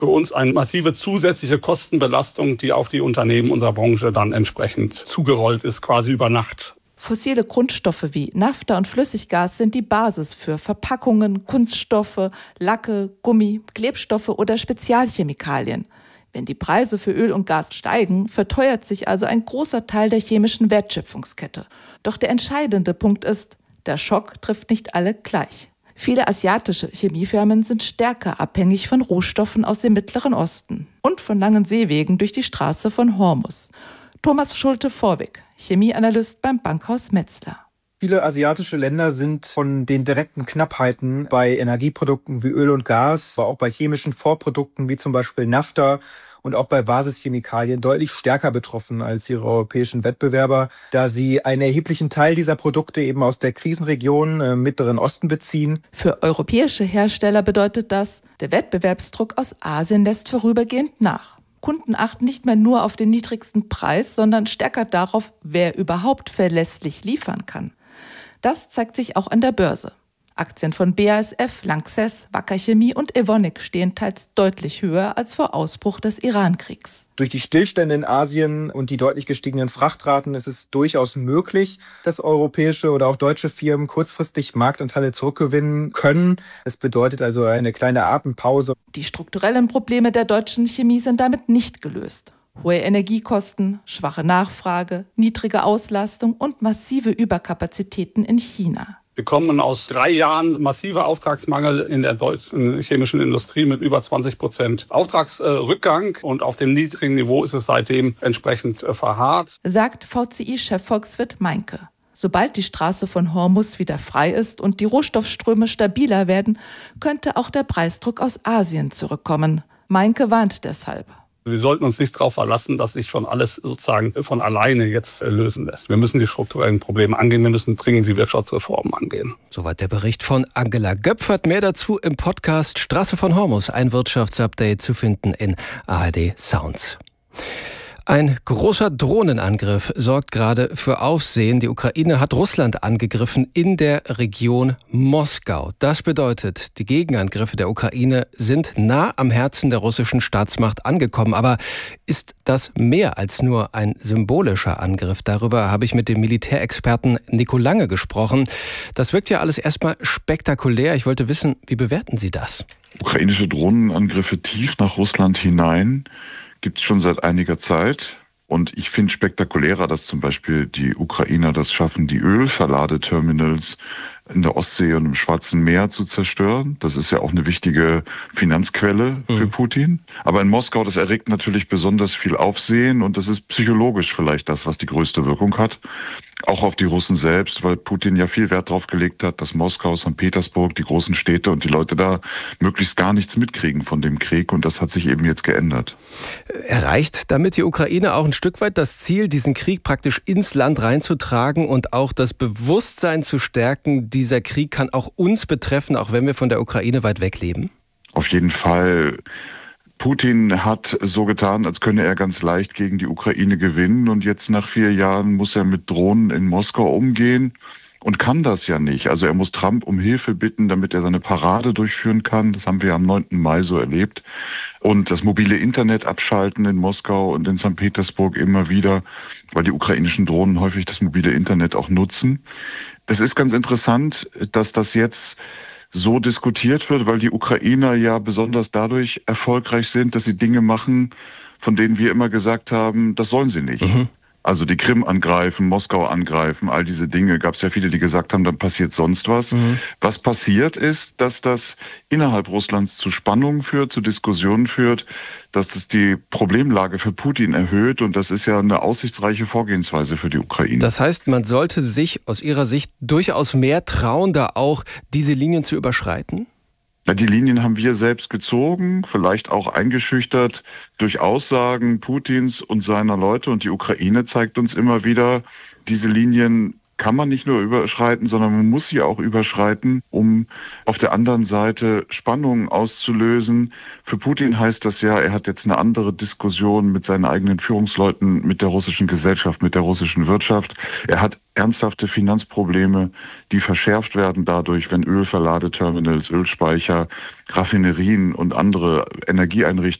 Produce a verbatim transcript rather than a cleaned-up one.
für uns eine massive zusätzliche Kostenbelastung, die auf die Unternehmen unserer Branche dann entsprechend zugerollt ist, quasi über Nacht. Fossile Grundstoffe wie Naphtha und Flüssiggas sind die Basis für Verpackungen, Kunststoffe, Lacke, Gummi, Klebstoffe oder Spezialchemikalien. Wenn die Preise für Öl und Gas steigen, verteuert sich also ein großer Teil der chemischen Wertschöpfungskette. Doch der entscheidende Punkt ist, der Schock trifft nicht alle gleich. Viele asiatische Chemiefirmen sind stärker abhängig von Rohstoffen aus dem Mittleren Osten und von langen Seewegen durch die Straße von Hormuz. Thomas Schulte-Vorwig, Chemieanalyst beim Bankhaus Metzler. Viele asiatische Länder sind von den direkten Knappheiten bei Energieprodukten wie Öl und Gas, aber auch bei chemischen Vorprodukten wie zum Beispiel Naphtha und auch bei Basischemikalien deutlich stärker betroffen als ihre europäischen Wettbewerber, da sie einen erheblichen Teil dieser Produkte eben aus der Krisenregion im Mittleren Osten beziehen. Für europäische Hersteller bedeutet das, der Wettbewerbsdruck aus Asien lässt vorübergehend nach. Kunden achten nicht mehr nur auf den niedrigsten Preis, sondern stärker darauf, wer überhaupt verlässlich liefern kann. Das zeigt sich auch an der Börse. Aktien von B A S F, Lanxess, Wacker Chemie und Evonik stehen teils deutlich höher als vor Ausbruch des Iran-Kriegs. Durch die Stillstände in Asien und die deutlich gestiegenen Frachtraten ist es durchaus möglich, dass europäische oder auch deutsche Firmen kurzfristig Marktanteile zurückgewinnen können. Es bedeutet also eine kleine Atempause. Die strukturellen Probleme der deutschen Chemie sind damit nicht gelöst. Hohe Energiekosten, schwache Nachfrage, niedrige Auslastung und massive Überkapazitäten in China. Wir kommen aus drei Jahren massiver Auftragsmangel in der deutschen chemischen Industrie mit über zwanzig Prozent Auftragsrückgang. Und auf dem niedrigen Niveau ist es seitdem entsprechend verharrt. Sagt V C I-Chef-Volkswirt Meinke. Sobald die Straße von Hormuz wieder frei ist und die Rohstoffströme stabiler werden, könnte auch der Preisdruck aus Asien zurückkommen. Meinke warnt deshalb. Wir sollten uns nicht darauf verlassen, dass sich schon alles sozusagen von alleine jetzt lösen lässt. Wir müssen die strukturellen Probleme angehen, wir müssen dringend die Wirtschaftsreformen angehen. Soweit der Bericht von Angela Göpfert. Mehr dazu im Podcast Straße von Hormuz, ein Wirtschaftsupdate zu finden in A R D Sounds. Ein großer Drohnenangriff sorgt gerade für Aufsehen. Die Ukraine hat Russland angegriffen in der Region Moskau. Das bedeutet, die Gegenangriffe der Ukraine sind nah am Herzen der russischen Staatsmacht angekommen. Aber ist das mehr als nur ein symbolischer Angriff? Darüber habe ich mit dem Militärexperten Nico Lange gesprochen. Das wirkt ja alles erstmal spektakulär. Ich wollte wissen, wie bewerten Sie das? Ukrainische Drohnenangriffe tief nach Russland hinein gibt es schon seit einiger Zeit. Und ich finde spektakulärer, dass zum Beispiel die Ukrainer das schaffen, die Ölverladeterminals in der Ostsee und im Schwarzen Meer zu zerstören. Das ist ja auch eine wichtige Finanzquelle für mhm. Putin. Aber in Moskau, das erregt natürlich besonders viel Aufsehen und das ist psychologisch vielleicht das, was die größte Wirkung hat. Auch auf die Russen selbst, weil Putin ja viel Wert darauf gelegt hat, dass Moskau, Sankt Petersburg, die großen Städte und die Leute da möglichst gar nichts mitkriegen von dem Krieg. Und das hat sich eben jetzt geändert. Erreicht damit die Ukraine auch ein Stück weit das Ziel, diesen Krieg praktisch ins Land reinzutragen und auch das Bewusstsein zu stärken, dieser Krieg kann auch uns betreffen, auch wenn wir von der Ukraine weit weg leben? Auf jeden Fall. Putin hat so getan, als könne er ganz leicht gegen die Ukraine gewinnen. Und jetzt nach vier Jahren muss er mit Drohnen in Moskau umgehen und kann das ja nicht. Also er muss Trump um Hilfe bitten, damit er seine Parade durchführen kann. Das haben wir am neunten Mai so erlebt. Und das mobile Internet abschalten in Moskau und in Sankt Petersburg immer wieder, weil die ukrainischen Drohnen häufig das mobile Internet auch nutzen. Es ist ganz interessant, dass das jetzt so diskutiert wird, weil die Ukrainer ja besonders dadurch erfolgreich sind, dass sie Dinge machen, von denen wir immer gesagt haben, das sollen sie nicht. Mhm. Also die Krim angreifen, Moskau angreifen, all diese Dinge. Gab es ja viele, die gesagt haben, dann passiert sonst was. Mhm. Was passiert ist, dass das innerhalb Russlands zu Spannungen führt, zu Diskussionen führt, dass das die Problemlage für Putin erhöht. Und das ist ja eine aussichtsreiche Vorgehensweise für die Ukraine. Das heißt, man sollte sich aus Ihrer Sicht durchaus mehr trauen, da auch diese Linien zu überschreiten? Die Linien haben wir selbst gezogen, vielleicht auch eingeschüchtert durch Aussagen Putins und seiner Leute. Und die Ukraine zeigt uns immer wieder, diese Linien kann man nicht nur überschreiten, sondern man muss sie auch überschreiten, um auf der anderen Seite Spannungen auszulösen. Für Putin heißt das ja, er hat jetzt eine andere Diskussion mit seinen eigenen Führungsleuten, mit der russischen Gesellschaft, mit der russischen Wirtschaft. Er hat ernsthafte Finanzprobleme, die verschärft werden dadurch, wenn Ölverladeterminals, Ölspeicher, Raffinerien und andere Energieeinrichtungen